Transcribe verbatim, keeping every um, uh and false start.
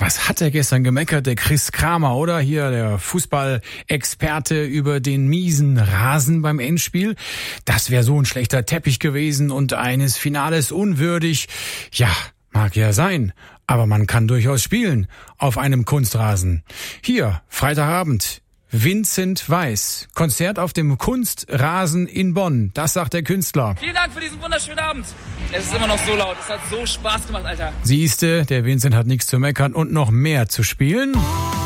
Was hat er gestern gemeckert, der Chris Kramer, oder? Hier der Fußballexperte über den miesen Rasen beim Endspiel. Das wäre so ein schlechter Teppich gewesen und eines Finales unwürdig. Ja, mag ja sein, aber man kann durchaus spielen auf einem Kunstrasen. Hier, Freitagabend. Vincent Weiss. Konzert auf dem Kunstrasen in Bonn. Das sagt der Künstler. Vielen Dank für diesen wunderschönen Abend. Es ist immer noch so laut. Es hat so Spaß gemacht, Alter. Siehste, der Vincent hat nichts zu meckern und noch mehr zu spielen.